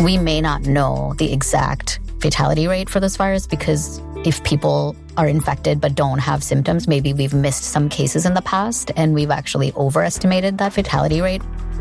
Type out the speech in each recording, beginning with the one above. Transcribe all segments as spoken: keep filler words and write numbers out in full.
We may not know the exact fatality rate for this virus because if people are infected but don't have symptoms, maybe we've missed some cases in the past and we've actually overestimated that fatality rate.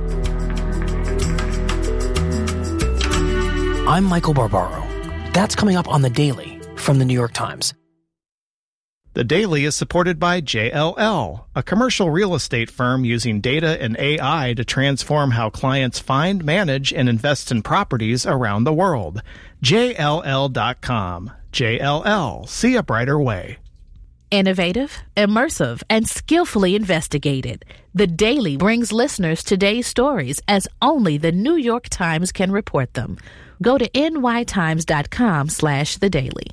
I'm Michael Barbaro. That's coming up on The Daily from The New York Times. The Daily is supported by J L L, a commercial real estate firm using data and A I to transform how clients find, manage, and invest in properties around the world. J L L dot com. J L L. See a brighter way. Innovative, immersive, and skillfully investigated. The Daily brings listeners today's stories as only The New York Times can report them. Go to N Y Times dot com slash The Daily.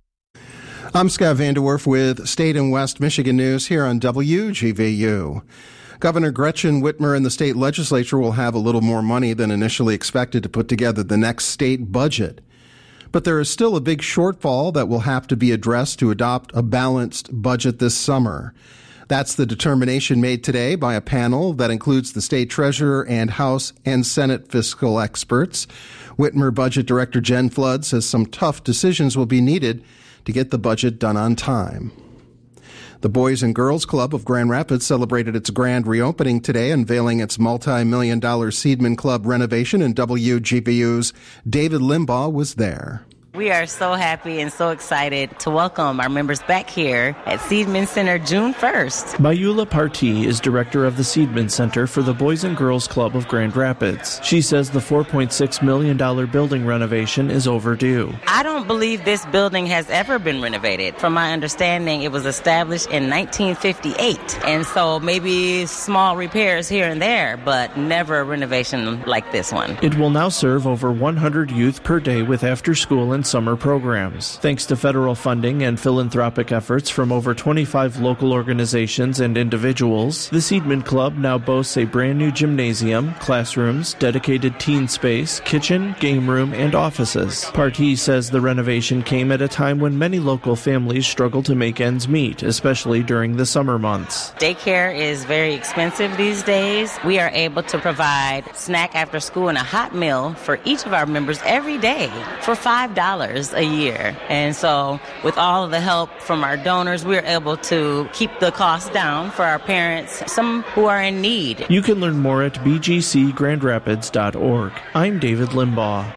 I'm Scott Vanderwerf with State and West Michigan News here on W G V U. Governor Gretchen Whitmer and the state legislature will have a little more money than initially expected to put together the next state budget. But there is still a big shortfall that will have to be addressed to adopt a balanced budget this summer. That's the determination made today by a panel that includes the state treasurer and House and Senate fiscal experts. Whitmer Budget Director Jen Flood says some tough decisions will be needed to get the budget done on time. The Boys and Girls Club of Grand Rapids celebrated its grand reopening today, unveiling its multi-million dollar Seidman Club renovation, and W G V U's David Limbaugh was there. We are so happy and so excited to welcome our members back here at Seidman Center June first. Mayula Partee is director of the Seidman Center for the Boys and Girls Club of Grand Rapids. She says the four point six million dollars building renovation is overdue. I don't believe this building has ever been renovated. From my understanding, it was established in nineteen fifty-eight. And so maybe small repairs here and there, but never a renovation like this one. It will now serve over one hundred youth per day with after-school and summer programs. Thanks to federal funding and philanthropic efforts from over twenty-five local organizations and individuals, the Seidman Club now boasts a brand new gymnasium, classrooms, dedicated teen space, kitchen, game room, and offices. Partee says the renovation came at a time when many local families struggle to make ends meet, especially during the summer months. Daycare is very expensive these days. We are able to provide snack after school and a hot meal for each of our members every day for five dollars a year. And so with all of the help from our donors, we're able to keep the costs down for our parents, some who are in need. You can learn more at b g c grand rapids dot org. I'm David Limbaugh.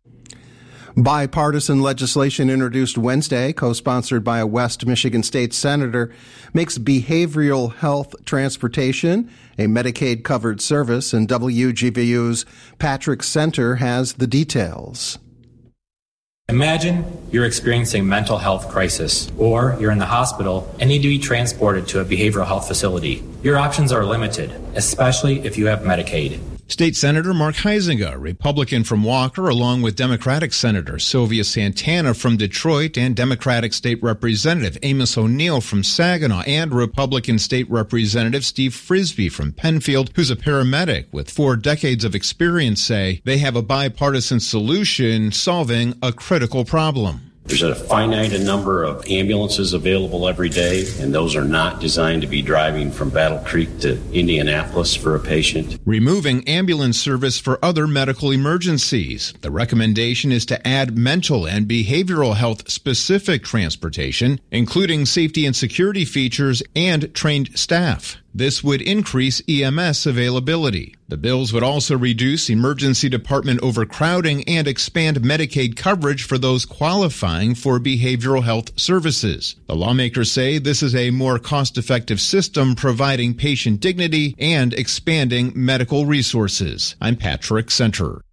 Bipartisan legislation introduced Wednesday, co-sponsored by a West Michigan state senator, makes behavioral health transportation a Medicaid-covered service, and W G V U's Patrick Center has the details. Imagine you're experiencing a mental health crisis, or you're in the hospital and need to be transported to a behavioral health facility. Your options are limited, especially if you have Medicaid. State Senator Mark Huizenga, Republican from Walker, along with Democratic Senator Sylvia Santana from Detroit and Democratic State Representative Amos O'Neill from Saginaw, and Republican State Representative Steve Frisbee from Penfield, who's a paramedic with four decades of experience, say they have a bipartisan solution solving a critical problem. There's a finite number of ambulances available every day, and those are not designed to be driving from Battle Creek to Indianapolis for a patient. Removing ambulance service for other medical emergencies. The recommendation is to add mental and behavioral health specific transportation, including safety and security features and trained staff. This would increase E M S availability. The bills would also reduce emergency department overcrowding and expand Medicaid coverage for those qualifying for behavioral health services. The lawmakers say this is a more cost-effective system, providing patient dignity and expanding medical resources. I'm Patrick Center.